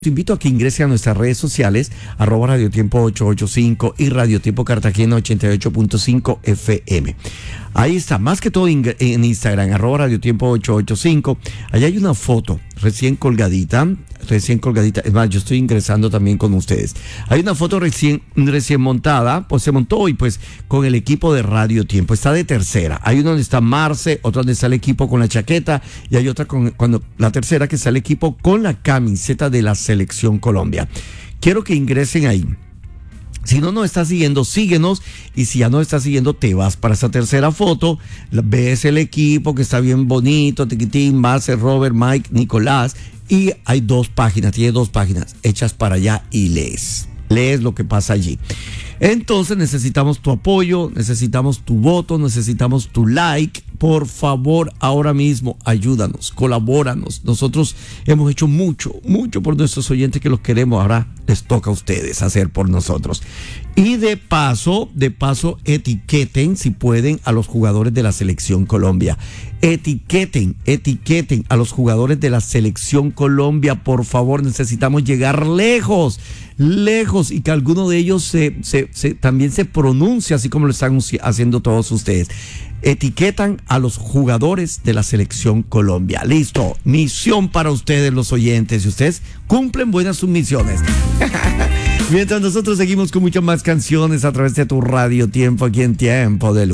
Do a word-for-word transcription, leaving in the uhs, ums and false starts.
Te invito a que ingrese a nuestras redes sociales, arroba Radio Tiempo ocho ocho cinco y Radio Tiempo Cartagena ochenta y ocho punto cinco F M. Ahí está, más que todo en Instagram, arroba Radio Tiempo ocho ocho cinco. Allá hay una foto recién colgadita, recién colgadita. Es más, yo estoy ingresando también con ustedes. Hay una foto recién, recién montada, pues se montó hoy pues con el equipo de Radio Tiempo. Está de tercera. Hay uno donde está Marce, otro donde está el equipo con la chaqueta y hay otra con cuando la tercera que está el equipo con la camiseta de la Selección Colombia. Quiero que ingresen ahí. Si no nos estás siguiendo, síguenos. Y si ya no estás siguiendo, te vas para esa tercera foto. Ves el equipo que está bien bonito. Tiquitín, Marce, Robert, Mike, Nicolás. Y hay dos páginas, tiene dos páginas hechas para allá y lees. Lees lo que pasa allí. Entonces necesitamos tu apoyo, necesitamos tu voto, necesitamos tu like. Por favor, ahora mismo, ayúdanos, colabóranos. Nosotros hemos hecho mucho, mucho por nuestros oyentes que los queremos. Ahora les toca a ustedes hacer por nosotros. Y de paso, de paso, etiqueten, si pueden, a los jugadores de la Selección Colombia. Etiqueten, etiqueten a los jugadores de la Selección Colombia. Por favor, necesitamos llegar lejos, lejos, y que alguno de ellos se, se, se, también se pronuncie así como lo están haciendo todos ustedes. Etiquetan a los jugadores de la Selección Colombia. Listo, misión para ustedes los oyentes, y ustedes cumplen buenas sus misiones. Mientras nosotros seguimos con muchas más canciones a través de tu Radio Tiempo, aquí en Tiempo de Luz.